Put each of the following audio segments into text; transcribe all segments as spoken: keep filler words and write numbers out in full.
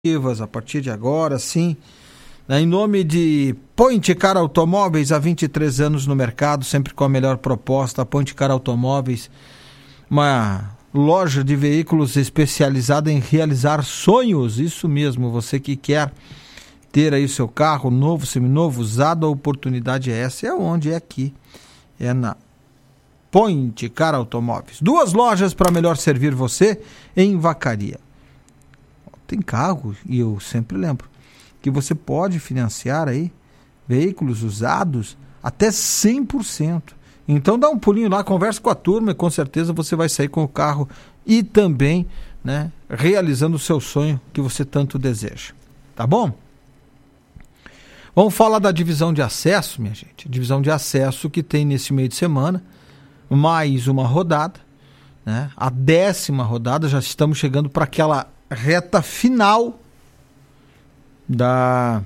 a partir de agora, sim. Em nome de Point Car Automóveis, há vinte e três anos no mercado, sempre com a melhor proposta. Point Car Automóveis, uma loja de veículos especializada em realizar sonhos. Isso mesmo, você que quer ter aí o seu carro novo, seminovo, usado, a oportunidade é essa. É onde? É aqui. É na Point Car Automóveis. Duas lojas para melhor servir você em Vacaria. Tem carro, e eu sempre lembro, que você pode financiar aí veículos usados até cem por cento. Então dá um pulinho lá, conversa com a turma e com certeza você vai sair com o carro e também, né, realizando o seu sonho que você tanto deseja. Tá bom? Vamos falar da divisão de acesso, minha gente. Divisão de acesso que tem nesse meio de semana mais uma rodada, né? A décima rodada, já estamos chegando para aquela reta final da,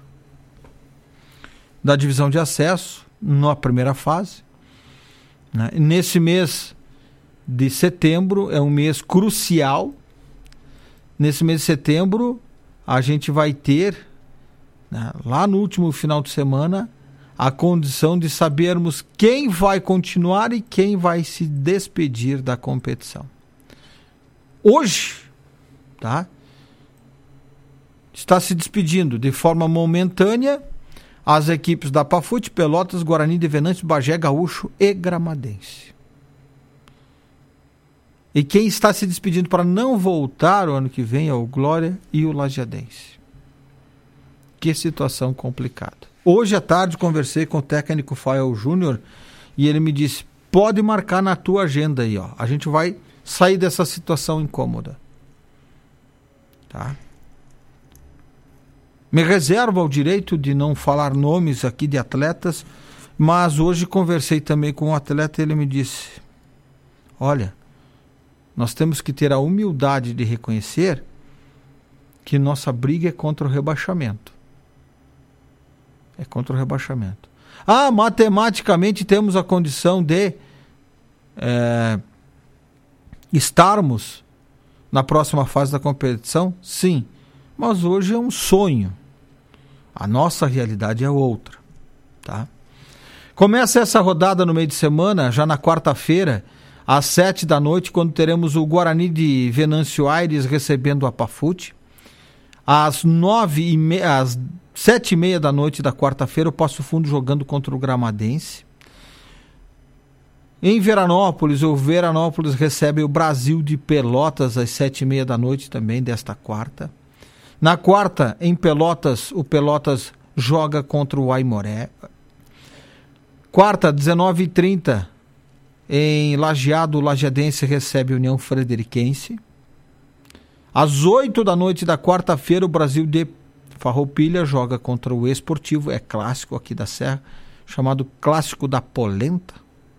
da divisão de acesso na primeira fase, né? Nesse mês de setembro é um mês crucial. Nesse mês de setembro a gente vai ter, né, lá no último final de semana, a condição de sabermos quem vai continuar e quem vai se despedir da competição. Hoje, tá? Está se despedindo de forma momentânea as equipes da Pafute, Pelotas, Guarani de Venâncio, Bagé, Gaúcho e Gramadense. E quem está se despedindo para não voltar o ano que vem é o Glória e o Lajeadense. Que situação complicada. Hoje à tarde conversei com o técnico Fael Júnior e ele me disse, pode marcar na tua agenda aí, ó. A gente vai sair dessa situação incômoda. Tá? Me reservo ao direito de não falar nomes aqui de atletas, mas hoje conversei também com um atleta e ele me disse, olha, nós temos que ter a humildade de reconhecer que nossa briga é contra o rebaixamento. É contra o rebaixamento. Ah, matematicamente temos a condição de é, estarmos na próxima fase da competição? Sim. Mas hoje é um sonho. A nossa realidade é outra. Tá? Começa essa rodada no meio de semana, já na quarta-feira, às sete da noite, quando teremos o Guarani de Venâncio Aires recebendo a Pafute. Às nove e meia, às sete e meia da noite da quarta-feira, o Passo Fundo jogando contra o Gramadense. Em Veranópolis, o Veranópolis recebe o Brasil de Pelotas às sete e meia da noite também desta quarta. Na quarta, em Pelotas, o Pelotas joga contra o Aimoré. Quarta, dezenove e trinta, em Lajeado, o Lajeadense recebe a União Frederiquense. Às oito da noite da quarta-feira, o Brasil de Farroupilha joga contra o Esportivo, é clássico aqui da Serra, chamado Clássico da Polenta.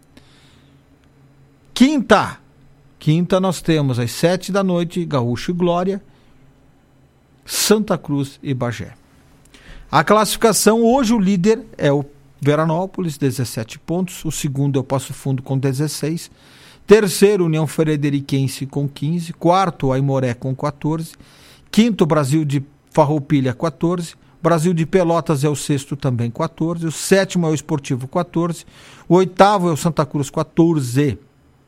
Quinta, quinta nós temos às sete da noite, Gaúcho e Glória, Santa Cruz e Bagé. A classificação, hoje o líder é o Veranópolis, dezessete pontos, o segundo é o Passo Fundo com dezesseis, terceiro União Frederiquense com quinze, quarto Aimoré com quatorze, quinto Brasil de Farroupilha quatorze, Brasil de Pelotas é o sexto também quatorze, o sétimo é o Esportivo quatorze, o oitavo é o Santa Cruz quatorze.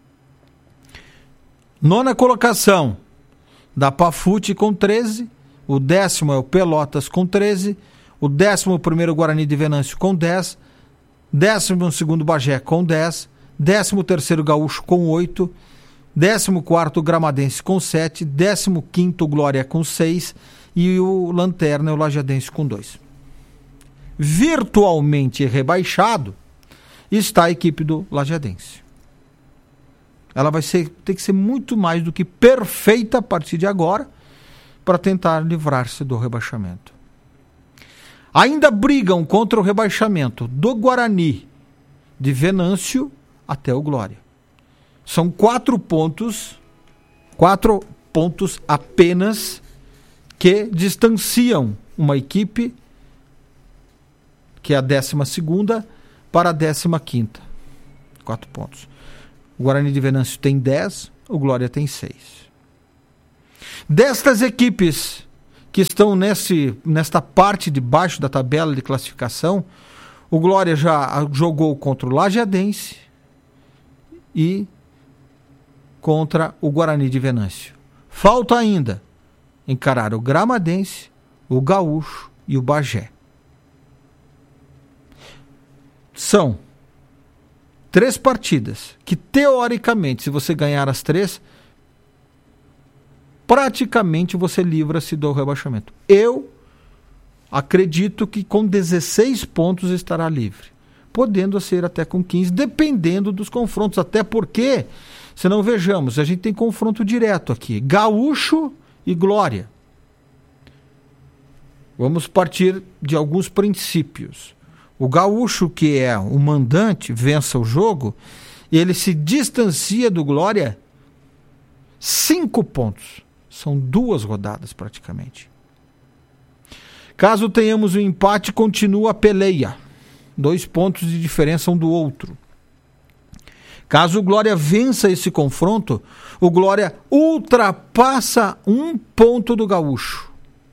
Nona colocação da Pafute com treze, o décimo é o Pelotas com treze, o décimo primeiro Guarani de Venâncio com dez, décimo segundo Bagé com dez, décimo terceiro Gaúcho com oito, décimo quarto Gramadense com sete, décimo quinto Glória com seis e o Lanterna é o Lajeadense com dois. Virtualmente rebaixado está a equipe do Lajeadense. Ela vai ser, ter que ser muito mais do que perfeita a partir de agora para tentar livrar-se do rebaixamento. Ainda brigam contra o rebaixamento do Guarani de Venâncio até o Glória. São quatro pontos, quatro pontos apenas que distanciam uma equipe que é a décima segunda para a décima quinta. Quatro pontos. O Guarani de Venâncio tem dez, o Glória tem seis. Destas equipes que estão nesse, nesta parte de baixo da tabela de classificação. O Glória já jogou contra o Lajadense e contra o Guarani de Venâncio. Falta ainda encarar o Gramadense, o Gaúcho e o Bagé. São três partidas que, teoricamente, se você ganhar as três, praticamente você livra-se do rebaixamento. Eu acredito que com dezesseis pontos estará livre, podendo ser até com quinze, dependendo dos confrontos, até porque, se não vejamos, a gente tem confronto direto aqui, Gaúcho e Glória. Vamos partir de alguns princípios. O Gaúcho, que é o mandante, vença o jogo, ele se distancia do Glória cinco pontos. São duas rodadas praticamente. Caso tenhamos um empate, continua a peleia. Dois pontos de diferença um do outro. Caso o Glória vença esse confronto, o Glória ultrapassa um ponto do Gaúcho.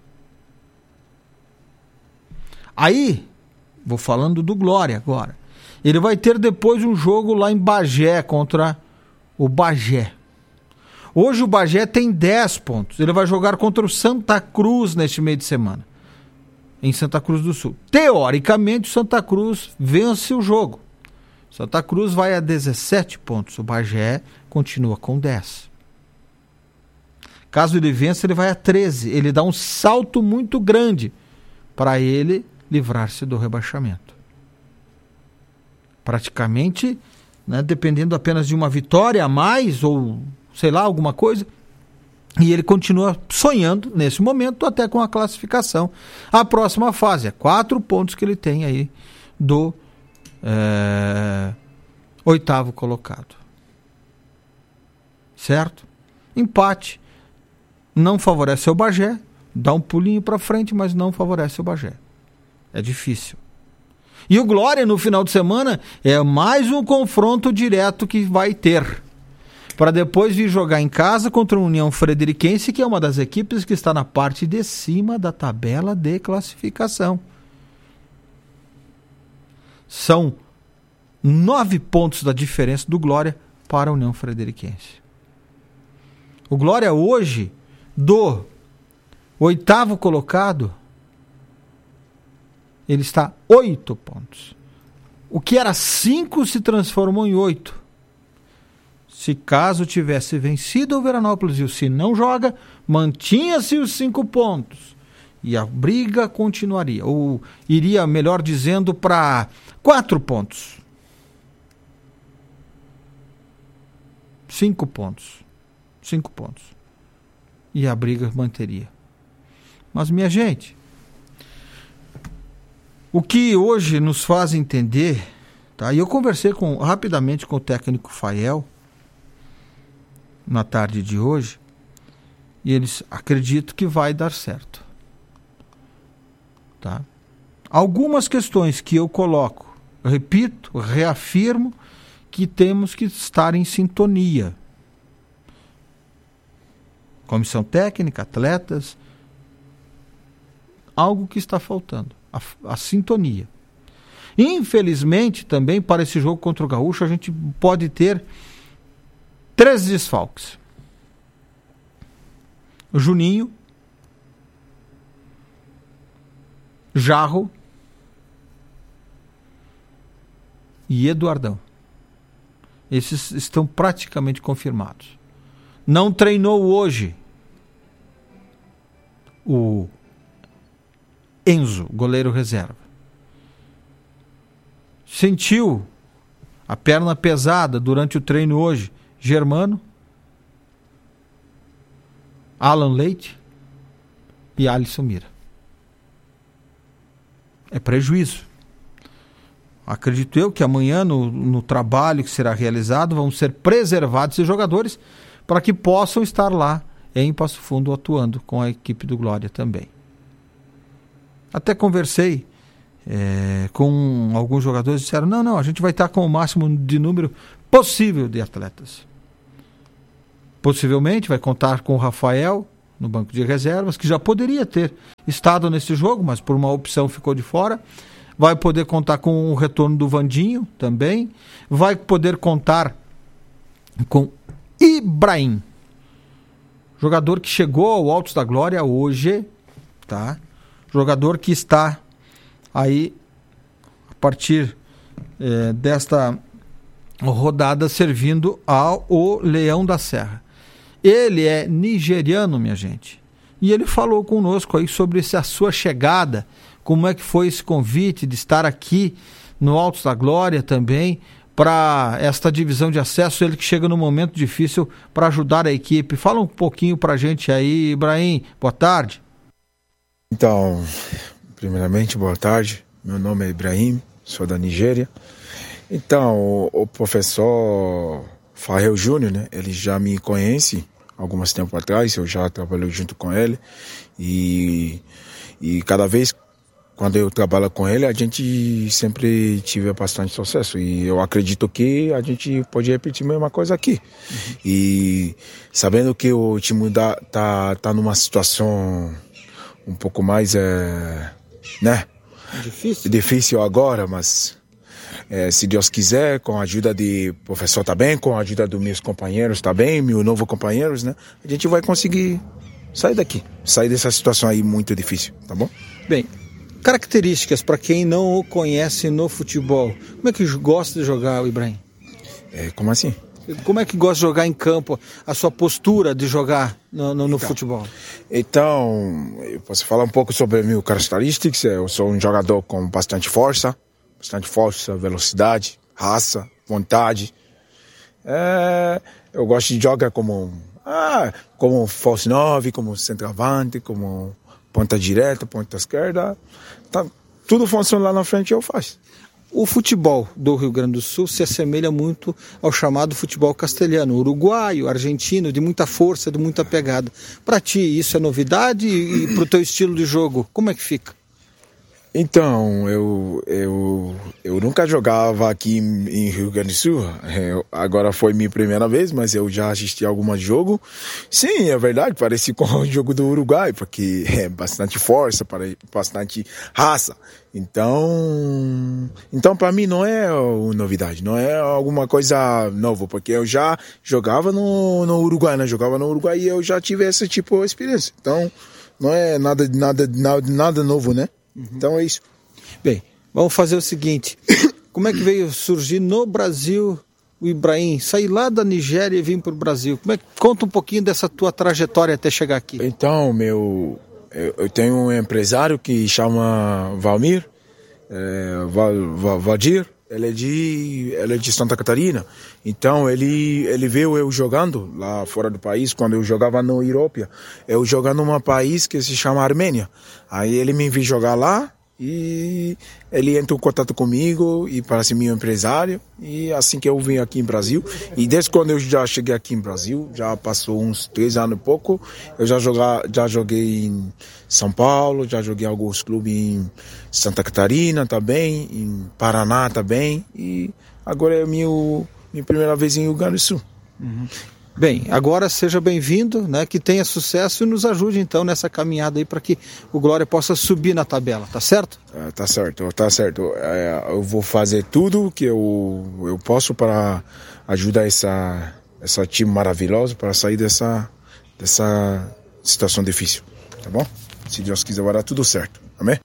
Aí, vou falando do Glória agora. Ele vai ter depois um jogo lá em Bagé contra o Bagé. Hoje o Bagé tem dez pontos. Ele vai jogar contra o Santa Cruz neste meio de semana, em Santa Cruz do Sul. Teoricamente, o Santa Cruz vence o jogo. Santa Cruz vai a dezessete pontos. O Bagé continua com dez. Caso ele vença, ele vai a treze. Ele dá um salto muito grande para ele livrar-se do rebaixamento. Praticamente, né, dependendo apenas de uma vitória a mais, ou sei lá, alguma coisa, e ele continua sonhando, nesse momento, até com a classificação. A próxima fase é quatro pontos que ele tem aí do é, oitavo colocado. Certo? Empate. Não favorece o Bagé, dá um pulinho para frente, mas não favorece o Bagé. É difícil. E o Glória, no final de semana, é mais um confronto direto que vai ter, para depois vir jogar em casa contra a União Frederiquense, que é uma das equipes que está na parte de cima da tabela de classificação. São nove pontos da diferença do Glória para a União Frederiquense. O Glória hoje, do oitavo colocado, ele está oito pontos. O que era cinco se transformou em oito. Se caso tivesse vencido o Veranópolis e o Se não joga, mantinha-se os cinco pontos. E a briga continuaria. Ou iria, melhor dizendo, para quatro pontos. Cinco pontos. Cinco pontos. E a briga manteria. Mas, minha gente, o que hoje nos faz entender, tá? E eu conversei com, rapidamente com o técnico Fael na tarde de hoje, e eles acreditam que vai dar certo. Tá? Algumas questões que eu coloco, eu repito, reafirmo que temos que estar em sintonia. Comissão técnica, atletas, algo que está faltando. A, a sintonia. Infelizmente, também para esse jogo contra o Gaúcho, a gente pode ter três desfalques. O Juninho, Jarro e Eduardão. Esses estão praticamente confirmados. Não treinou hoje o Enzo, goleiro reserva. Sentiu a perna pesada durante o treino hoje, Germano, Alan Leite e Alisson Mira. É prejuízo. Acredito eu que amanhã no, no trabalho que será realizado vão ser preservados esses jogadores para que possam estar lá em Passo Fundo atuando com a equipe do Glória também. Até conversei é, com alguns jogadores e disseram, não, não, a gente vai estar com o máximo de número possível de atletas. Possivelmente vai contar com o Rafael no banco de reservas, que já poderia ter estado nesse jogo, mas por uma opção ficou de fora. Vai poder contar com o retorno do Vandinho também. Vai poder contar com Ibrahim, jogador que chegou ao Altos da Glória hoje, tá? Jogador que está aí a partir é, desta rodada servindo ao o Leão da Serra. Ele é nigeriano, minha gente, e ele falou conosco aí sobre essa sua chegada, como é que foi esse convite de estar aqui no Altos da Glória também, para esta divisão de acesso, ele que chega num momento difícil para ajudar a equipe. Fala um pouquinho para a gente aí, Ibrahim. Boa tarde. Então, primeiramente, boa tarde. Meu nome é Ibrahim, sou da Nigéria. Então, o, o professor Fael Júnior, né, ele já me conhece alguns tempos atrás, eu já trabalhei junto com ele. E, e cada vez quando eu trabalho com ele, a gente sempre tive bastante sucesso. E eu acredito que a gente pode repetir a mesma coisa aqui. Uhum. E sabendo que o time da, tá, tá numa situação um pouco mais, é, né? Difícil. Difícil agora, mas é, se Deus quiser, com a ajuda do professor também, com a ajuda dos meus companheiros também, meus novos companheiros, né? A gente vai conseguir sair daqui, sair dessa situação aí muito difícil, tá bom? Bem, características para quem não o conhece no futebol. Como é que gosta de jogar o Ibrahim? É, como assim? Como é que gosta de jogar em campo? A sua postura de jogar no, no, no então, futebol? Então, eu posso falar um pouco sobre minhas características. Eu sou um jogador com bastante força, bastante força, velocidade, raça, vontade. É, eu gosto de jogar como, ah, como false nove, como centroavante, como ponta direita, ponta esquerda, tá, tudo funciona lá na frente e eu faço. O futebol do Rio Grande do Sul se assemelha muito ao chamado futebol castelhano, uruguaio, argentino, de muita força, de muita pegada. Para ti isso é novidade e, e para o teu estilo de jogo, como é que fica? Então, eu, eu, eu nunca jogava aqui em, em Rio Grande do Sul. Eu, agora foi minha primeira vez, mas eu já assisti alguns jogos. Sim, é verdade, parece com o jogo do Uruguai, porque é bastante força, bastante raça. Então, então para mim não é novidade, não é alguma coisa nova, porque eu já jogava no, no Uruguai, né? Jogava no Uruguai e eu já tive esse tipo de experiência. Então, não é nada, nada, nada, nada novo, né? Uhum. Então é isso. Bem, vamos fazer o seguinte. Como é que veio surgir no Brasil o Ibrahim? Sair lá da Nigéria e vir para o Brasil. Como é que, conta um pouquinho dessa tua trajetória até chegar aqui. Então, meu, eu, eu tenho um empresário que chama Valmir, é, Val, Val, Valdir. Ele é de, ele é de Santa Catarina. Então ele, ele viu eu jogando lá fora do país, quando eu jogava na Europa. Eu jogando num país que se chama Armênia. Aí ele me viu jogar lá e ele entrou em contato comigo e parece meu empresário. E assim que eu vim aqui em Brasil. E desde quando eu já cheguei aqui em Brasil, já passou uns três anos e pouco, eu já, jogar, já joguei em São Paulo, já joguei em alguns clubes em Santa Catarina também, em Paraná também. E agora é meu, minha primeira vez em Rio Grande do Sul. Uhum. Bem, agora seja bem-vindo, né, que tenha sucesso e nos ajude então nessa caminhada aí para que o Glória possa subir na tabela, tá certo? É, tá certo, tá certo. É, eu vou fazer tudo que eu, eu posso para ajudar essa, essa time maravilhoso para sair dessa, dessa situação difícil, tá bom? Se Deus quiser, vai dar tudo certo, amém?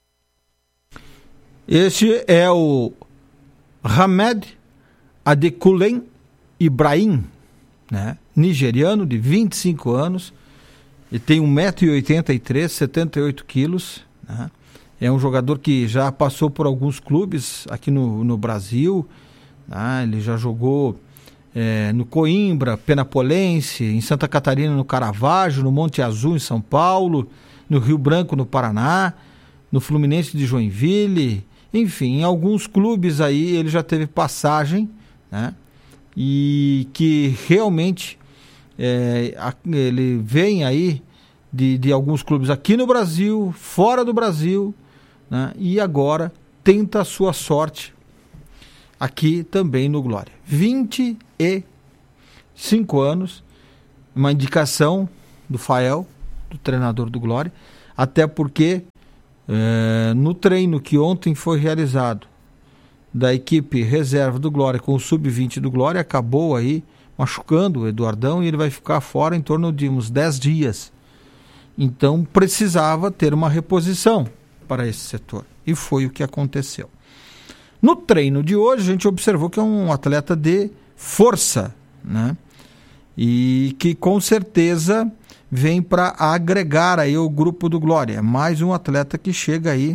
Este é o Hamed Adekunle Ibrahim, né? Nigeriano de vinte e cinco anos, ele tem um metro e oitenta e três, setenta e oito quilos, né? É um jogador que já passou por alguns clubes aqui no, no Brasil, né? Ele já jogou é, no Coimbra, Penapolense, em Santa Catarina, no Caravaggio, no Monte Azul, em São Paulo, no Rio Branco, no Paraná, no Fluminense de Joinville, enfim, em alguns clubes aí ele já teve passagem, né? E que realmente é, ele vem aí de, de alguns clubes aqui no Brasil, fora do Brasil, né? E agora tenta a sua sorte aqui também no Glória. vinte e cinco anos, uma indicação do Fael, do treinador do Glória, até porque é, no treino que ontem foi realizado da equipe reserva do Glória com o sub vinte do Glória, acabou aí machucando o Eduardão e ele vai ficar fora em torno de uns dez dias. Então precisava ter uma reposição para esse setor. E foi o que aconteceu. No treino de hoje, a gente observou que é um atleta de força, né? E que com certeza vem para agregar aí o grupo do Glória. É mais um atleta que chega aí,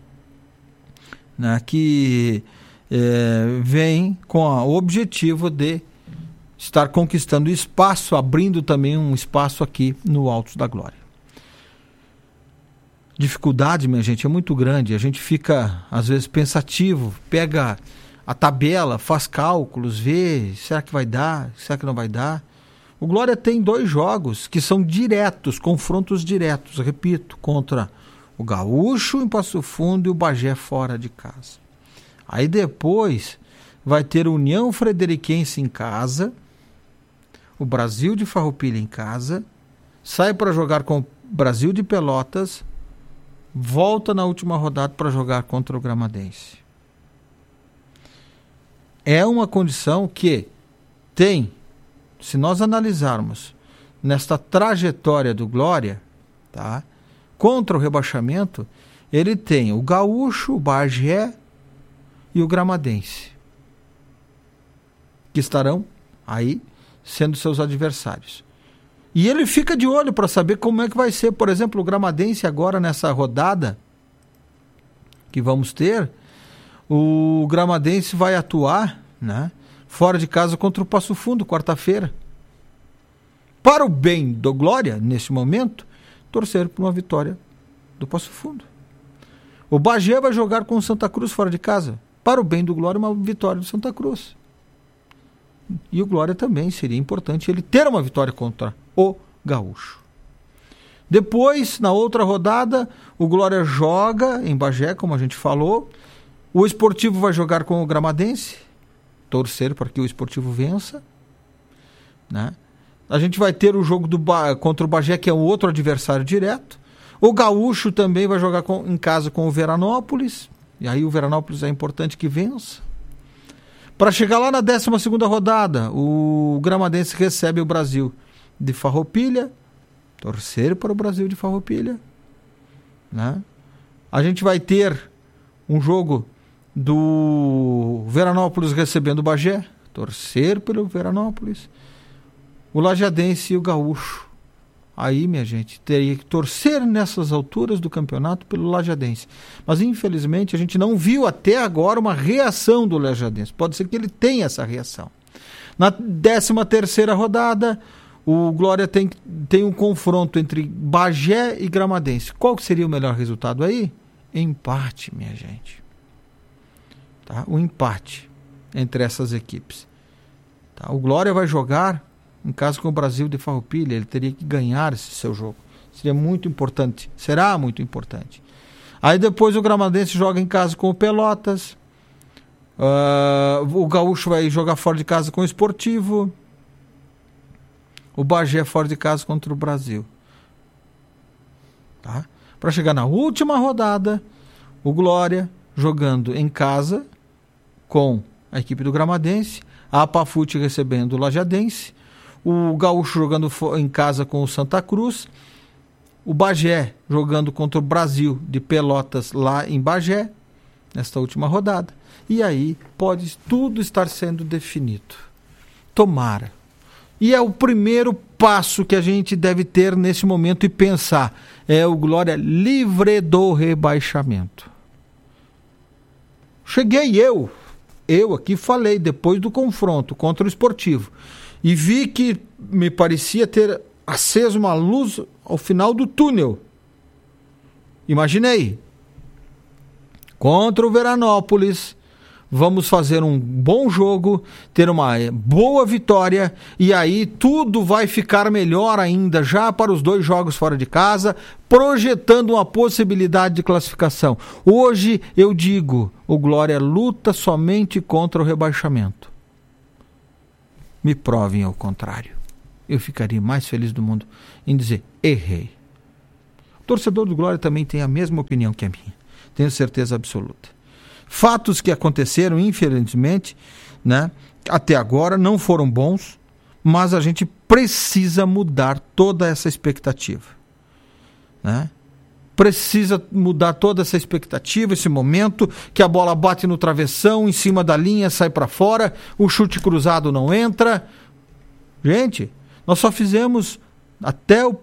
né? Que é, vem com o objetivo de estar conquistando espaço, abrindo também um espaço aqui no Altos da Glória. Dificuldade, minha gente, é muito grande. A gente fica, às vezes, pensativo, pega a tabela, faz cálculos, vê, será que vai dar, será que não vai dar? O Glória tem dois jogos que são diretos, confrontos diretos, repito, contra o Gaúcho em Passo Fundo e o Bagé fora de casa. Aí depois vai ter União Frederiquense em casa, o Brasil de Farroupilha em casa, sai para jogar com o Brasil de Pelotas, volta na última rodada para jogar contra o Gramadense. É uma condição que tem, se nós analisarmos nesta trajetória do Glória, tá, contra o rebaixamento, ele tem o Gaúcho, o Bagé e o Gramadense, que estarão aí sendo seus adversários. E ele fica de olho para saber como é que vai ser, por exemplo, o Gramadense agora nessa rodada que vamos ter. O Gramadense vai atuar, né, fora de casa contra o Passo Fundo, quarta-feira. Para o bem do Glória, nesse momento, torcer por uma vitória do Passo Fundo. O Bagé vai jogar com o Santa Cruz fora de casa. Para o bem do Glória, uma vitória do Santa Cruz. E o Glória também seria importante ele ter uma vitória contra o Gaúcho. Depois, na outra rodada, o Glória joga em Bagé, como a gente falou. O Esportivo vai jogar com o Gramadense, torcer para que o Esportivo vença, né? A gente vai ter o jogo do ba- contra o Bagé, que é um outro adversário direto. O Gaúcho também vai jogar com, em casa com o Veranópolis, e aí o Veranópolis é importante que vença. Para chegar lá na décima segunda rodada, o Gramadense recebe o Brasil de Farroupilha, torcer para o Brasil de Farroupilha, né? A gente vai ter um jogo do Veranópolis recebendo o Bagé, torcer pelo Veranópolis, o Lajadense e o Gaúcho. Aí, minha gente, teria que torcer nessas alturas do campeonato pelo Lajadense. Mas, infelizmente, a gente não viu até agora uma reação do Lajadense. Pode ser que ele tenha essa reação. Na décima terceira rodada, o Glória tem, tem um confronto entre Bagé e Gramadense. Qual que seria o melhor resultado aí? Empate, minha gente. Tá? O empate entre essas equipes. Tá? O Glória vai jogar em casa com o Brasil de Farroupilha, ele teria que ganhar esse seu jogo. Seria muito importante. Será muito importante. Aí depois o Gramadense joga em casa com o Pelotas. Uh, o Gaúcho vai jogar fora de casa com o Esportivo. O Bagé fora de casa contra o Brasil. Tá? Para chegar na última rodada, o Glória jogando em casa com a equipe do Gramadense. A Apafute recebendo o Lajadense. O Gaúcho jogando em casa com o Santa Cruz, o Bagé jogando contra o Brasil de Pelotas lá em Bagé, nesta última rodada. E aí pode tudo estar sendo definido. Tomara. E é o primeiro passo que a gente deve ter nesse momento e pensar. É o Glória livre do rebaixamento. Cheguei eu, eu aqui falei, depois do confronto contra o Esportivo, e vi que me parecia ter aceso uma luz ao final do túnel. Imaginei. Contra o Veranópolis, vamos fazer um bom jogo, ter uma boa vitória, e aí tudo vai ficar melhor ainda, já para os dois jogos fora de casa, projetando uma possibilidade de classificação. Hoje eu digo, o Glória luta somente contra o rebaixamento. Me provem ao contrário. Eu ficaria mais feliz do mundo em dizer, errei. torcedor do Glória também tem a mesma opinião que a minha. Tenho certeza absoluta. Fatos que aconteceram, infelizmente, né, até agora não foram bons, mas a gente precisa mudar toda essa expectativa. Né? Precisa mudar toda essa expectativa, esse momento que a bola bate no travessão, em cima da linha, sai para fora, o chute cruzado não entra. Gente, nós só fizemos até o